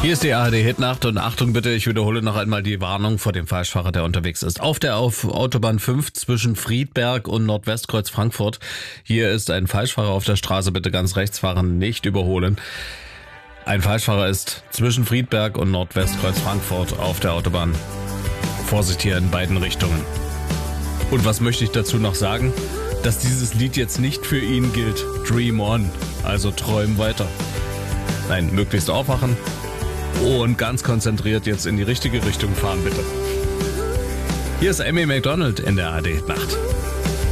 Hier ist die ARD-Hitnacht und Achtung bitte, ich wiederhole noch einmal die Warnung vor dem Falschfahrer, der unterwegs ist. Auf der Autobahn 5 zwischen Friedberg und Nordwestkreuz Frankfurt. Hier ist ein Falschfahrer auf der Straße, bitte ganz rechts fahren, nicht überholen. Ein Falschfahrer ist zwischen Friedberg und Nordwestkreuz Frankfurt auf der Autobahn. Vorsicht hier in beiden Richtungen. Und was möchte ich dazu noch sagen? Dass dieses Lied jetzt nicht für ihn gilt. Dream on, also träum weiter. Nein, möglichst aufwachen und ganz konzentriert jetzt in die richtige Richtung fahren, bitte. Hier ist Amy McDonald in der ARD-Nacht.